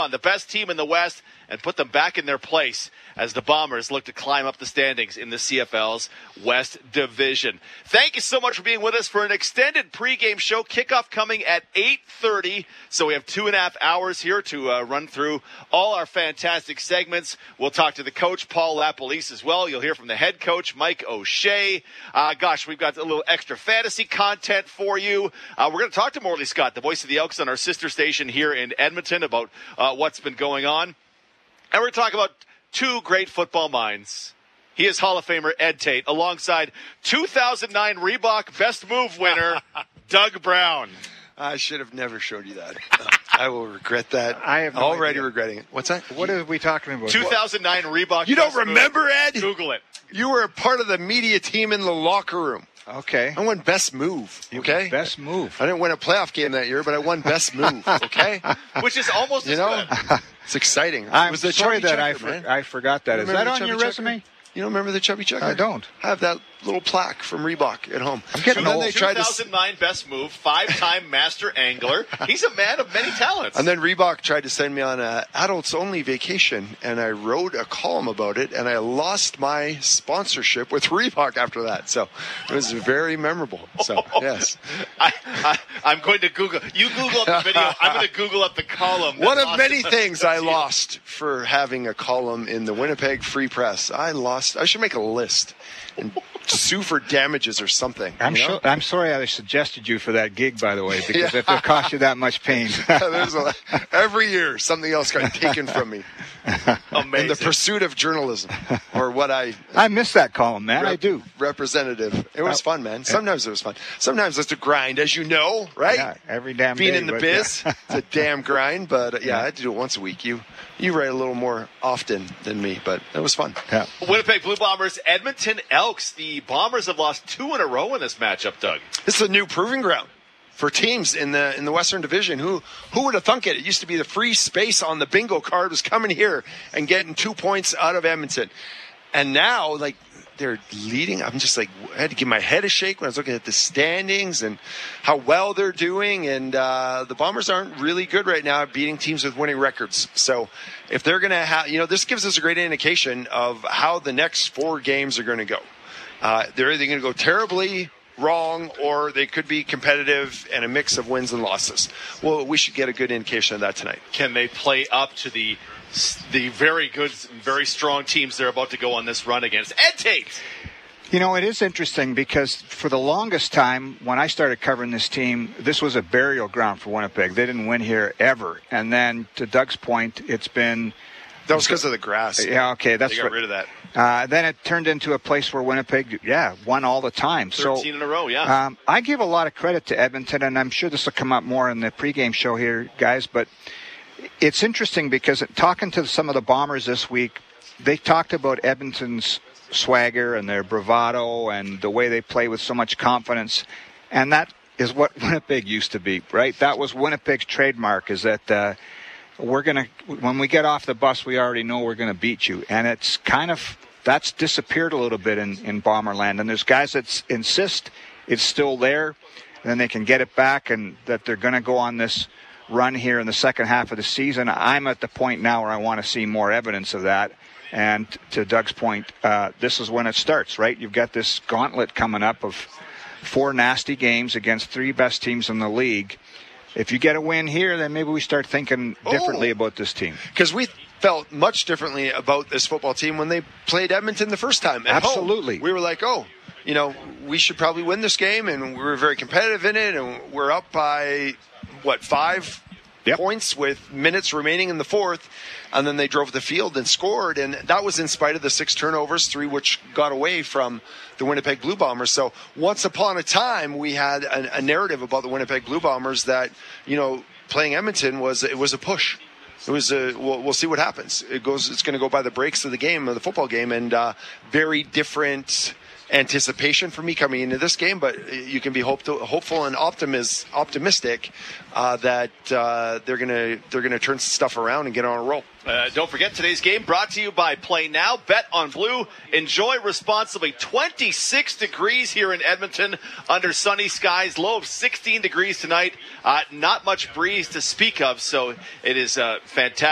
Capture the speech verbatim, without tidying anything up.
on the best team in the West and put them back in their place as the Bombers look to climb up the standings in the C F L's West Division. Thank you so much for being with us for an extended pregame show. Kickoff coming at eight thirty, so we have two and a half hours here to uh, run through all our fantastic segments. We'll talk to the coach, Paul LaPolice, as well. You'll hear from the head coach, Mike O'Shea. Uh, gosh, we've got a little extra fantasy content for you. Uh, we're going to talk to Morley Scott, the voice of the Elks, on our sister station here in Edmonton about uh, what's been going on. And we're going to talk about two great football minds. He is Hall of Famer Ed Tate, alongside two thousand nine Reebok Best Move winner, Doug Brown. I should have never showed you that. I will regret that. I have no already idea. regretting it. What's that? What are we talking about? two thousand nine Reebok You don't Best remember, Move. Ed? Google it. You were a part of the media team in the locker room. Okay. I won Best Move, okay? Best Move. I didn't win a playoff game that year, but I won Best Move, okay? Which is almost You as know? good. It's exciting. I'm it was the sorry chubby that I, checker, for, man. I forgot that. Is Remember that the on your chubby resume? checker? You don't remember the chubby checker? I don't. I have that little plaque from Reebok at home. I'm getting and then old. they tried two to, thousand nine Best Move, five-time master angler. He's a man of many talents. and then Reebok tried to send me on a adults-only vacation, and I wrote a column about it, and I lost my sponsorship with Reebok after that. So it was very memorable. So, yes. I, I, I'm going to Google. You Google up the video. I'm going to Google up the column. that One of lost many it. things I That's you. lost for having a column in the Winnipeg Free Press. I lost. I should make a list and sue for damages or something. I'm you know? sure. I'm sorry I suggested you for that gig, by the way, because Yeah. if it cost you that much pain. There's a, every year something else got taken from me Amazing. in the pursuit of journalism, or what I I miss that column, man. I rep- do. representative. It was fun, man. Sometimes it was fun. Sometimes it's a grind, as you know, right? Yeah, every damn Being day, in the but, biz, yeah. it's a damn grind. But uh, yeah, I had to do it once a week. You you write a little more often than me, but it was fun. Yeah. Winnipeg Blue Bombers, Edmonton Elks. The Bombers have lost two in a row in this matchup, Doug. This is a new proving ground for teams in the in the Western Division. Who who would have thunk it? It used to be the free space on the bingo card was coming here and getting two points out of Edmonton, and now like they're leading. I'm just like I had to give my head a shake when I was looking at the standings and how well they're doing. And uh, the Bombers aren't really good right now at beating teams with winning records. So if they're going to have, you know, this gives us a great indication of how the next four games are going to go. Uh, they're either going to go terribly wrong, or they could be competitive and a mix of wins and losses. Well, we should get a good indication of that tonight. Can they play up to the the very good, very strong teams they're about to go on this run against? Ed Tate. You know, it is interesting because for the longest time, when I started covering this team, this was a burial ground for Winnipeg. They didn't win here ever. And then, to Doug's point, it's been... That was because of the grass. Yeah, okay. That's They got what, rid of that. Uh, then it turned into a place where Winnipeg, yeah, won all the time. thirteen so, in a row, yeah. Um, I give a lot of credit to Edmonton, and I'm sure this will come up more in the pregame show here, guys, but it's interesting because talking to some of the Bombers this week, they talked about Edmonton's swagger and their bravado and the way they play with so much confidence, and that is what Winnipeg used to be, right? That was Winnipeg's trademark, is that uh, we're going to, when we get off the bus, we already know we're going to beat you, and it's kind of, that's disappeared a little bit in, in Bomberland, and there's guys that s- insist it's still there, and then they can get it back, and that they're going to go on this run here in the second half of the season. I'm at the point now where I want to see more evidence of that. And to Doug's point, uh, this is when it starts, right? You've got this gauntlet coming up of four nasty games against three best teams in the league. If you get a win here, then maybe we start thinking differently Oh. about this team. Because we felt much differently about this football team when they played Edmonton the first time. At home. Absolutely. We were like, oh, you know, we should probably win this game, and we were very competitive in it, and we're up by, what, five Yep. points with minutes remaining in the fourth, and then they drove the field and scored, and that was in spite of the six turnovers, three which got away from the Winnipeg Blue Bombers. So once upon a time, we had a, a narrative about the Winnipeg Blue Bombers that, you know, playing Edmonton was it was a push. It was a, we'll, we'll see what happens. It goes. It's going to go by the breaks of the game, of the football game, and uh, very different anticipation for me coming into this game, but you can be hope to, hopeful and optimis, optimistic uh, that uh, they're gonna they're gonna turn stuff around and get on a roll. Uh, don't forget today's game brought to you by Play Now. Bet on Blue. Enjoy responsibly. twenty-six degrees here in Edmonton under sunny skies. Low of sixteen degrees tonight. Uh, not much breeze to speak of, so it is uh, fantastic.